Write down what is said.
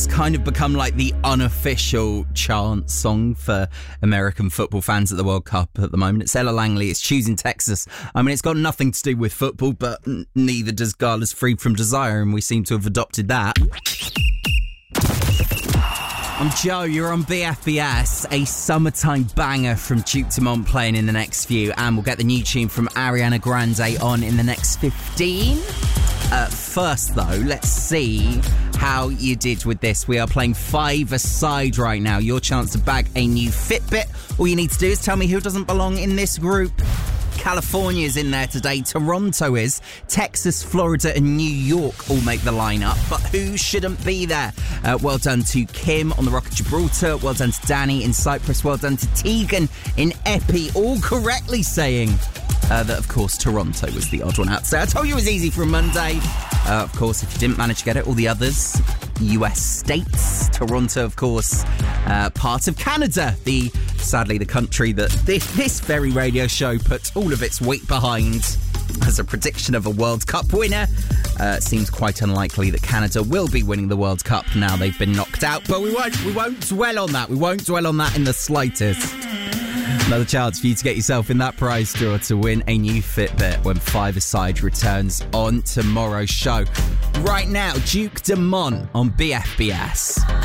It's kind of become like the unofficial chant song for American football fans at the World Cup at the moment. It's Ella Langley, it's Choosing Texas. I mean, it's got nothing to do with football, but neither does Gala's Free From Desire, and we seem to have adopted that. I'm Joe, you're on BFBS, a summertime banger from Duke Dumont playing in the next few, and we'll get the new tune from Ariana Grande on in the next 15. First though, let's see how you did with this. We are playing 5-a-side right now. Your chance to bag a new Fitbit. All you need to do is tell me who doesn't belong in this group. California's in there today, Toronto is, Texas, Florida and New York all make the lineup, but who shouldn't be there? Well done to Kim on the Rock of Gibraltar, well done to Danny in Cyprus, well done to Tegan in Epi, all correctly saying that, of course, Toronto was the odd one out. So I told you it was easy for a Monday. Of course, if you didn't manage to get it, all the others, US states, Toronto, of course, part of Canada, sadly the country that this very radio show puts all of its weight behind as a prediction of a World Cup winner. It seems quite unlikely that Canada will be winning the World Cup now they've been knocked out, but we won't dwell on that. We won't dwell on that in the slightest. Another chance for you to get yourself in that prize draw to win a new Fitbit when 5-a-side returns on tomorrow's show. Right now, Duke Dumont on BFBS.